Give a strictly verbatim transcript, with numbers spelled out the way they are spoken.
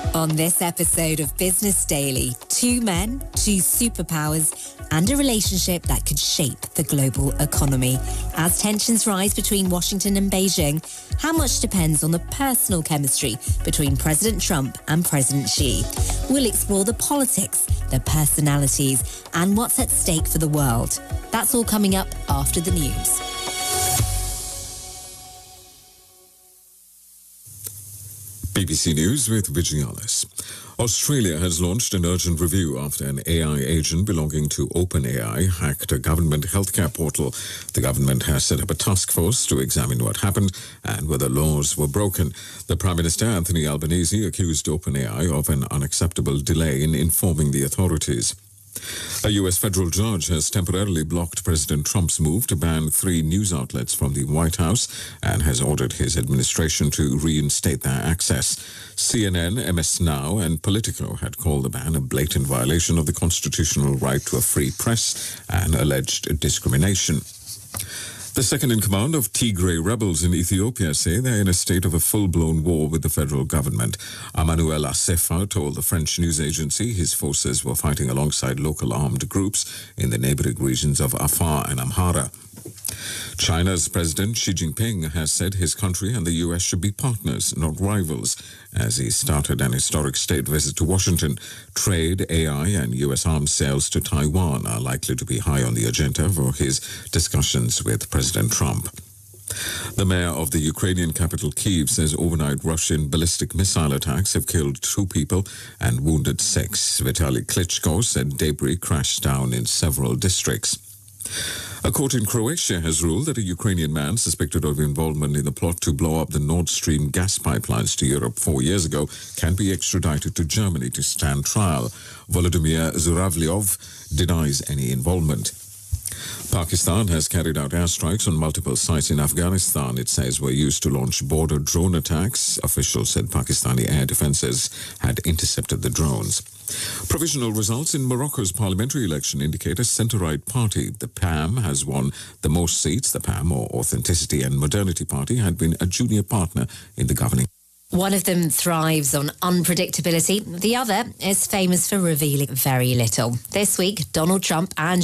On this episode of Business Daily, two men, two superpowers, and a relationship that could shape the global economy. As tensions rise between Washington and Beijing, how much depends on the personal chemistry between President Trump and President Xi? We'll explore the politics, the personalities, and what's at stake for the world. That's all coming up after the news. B B C News with Vigialis. Australia has launched an urgent review after an A I agent belonging to OpenAI hacked a government healthcare portal. The government has set up a task force to examine what happened and whether laws were broken. The Prime Minister, Anthony Albanese, accused OpenAI of an unacceptable delay in informing the authorities. A U S federal judge has temporarily blocked President Trump's move to ban three news outlets from the White House and has ordered his administration to reinstate their access. C N N, M S Now, and Politico had called the ban a blatant violation of the constitutional right to a free press and alleged discrimination. The second-in-command of Tigray rebels in Ethiopia say they're in a state of a full-blown war with the federal government. Emmanuel Asefa told the French news agency his forces were fighting alongside local armed groups in the neighboring regions of Afar and Amhara. China's President Xi Jinping has said his country and the U S should be partners, not rivals, as he started an historic state visit to Washington. Trade, A I, and U S arms sales to Taiwan are likely to be high on the agenda for his discussions with President Trump. The mayor of the Ukrainian capital, Kyiv, says overnight Russian ballistic missile attacks have killed two people and wounded six. Vitaly Klitschko said debris crashed down in several districts. A court in Croatia has ruled that a Ukrainian man suspected of involvement in the plot to blow up the Nord Stream gas pipelines to Europe four years ago can be extradited to Germany to stand trial. Volodymyr Zuravlyov denies any involvement. Pakistan has carried out airstrikes on multiple sites in Afghanistan, it says, were used to launch border drone attacks. Officials said Pakistani air defenses had intercepted the drones. Provisional results in Morocco's parliamentary election indicate a centre-right party. The P A M has won the most seats. The P A M, or Authenticity and Modernity Party, had been a junior partner in the governing. One of them thrives on unpredictability. The other is famous for revealing very little. This week, Donald Trump and